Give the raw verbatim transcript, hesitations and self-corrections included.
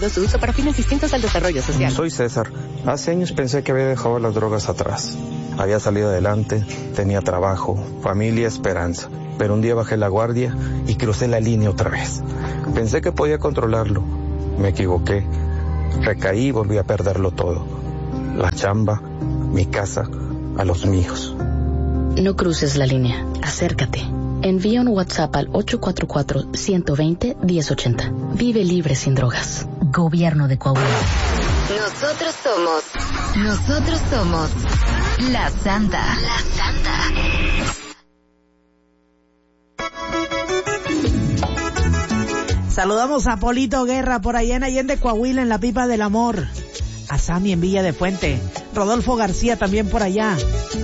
Su uso para fines distintos al desarrollo social. Soy César. Hace años pensé que había dejado las drogas atrás. Había salido adelante, tenía trabajo, familia, esperanza. Pero un día bajé la guardia y crucé la línea otra vez. Pensé que podía controlarlo. Me equivoqué. Recaí y volví a perderlo todo. La chamba, mi casa, a los míos. No cruces la línea. Acércate. Envía un WhatsApp al ocho cuatro cuatro, uno dos cero, uno cero ocho cero. Vive libre sin drogas. Gobierno de Coahuila. Nosotros somos. Nosotros somos. La Santa. La Santa. Saludamos a Polito Guerra por allá en Allende, Coahuila, en la Pipa del Amor. A Sammy en Villa de Fuente. Rodolfo García también por allá.